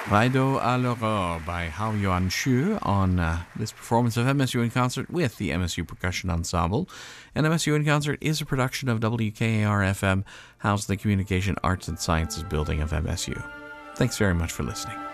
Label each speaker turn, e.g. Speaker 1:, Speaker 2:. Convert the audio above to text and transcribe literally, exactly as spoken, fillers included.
Speaker 1: Raido à l'aurore by Hao Yuan Shu on uh, this performance of M S U in Concert with the M S U Percussion Ensemble. And M S U in Concert is a production of W K A R F M, housed in the Communication Arts and Sciences building of M S U. Thanks very much for listening.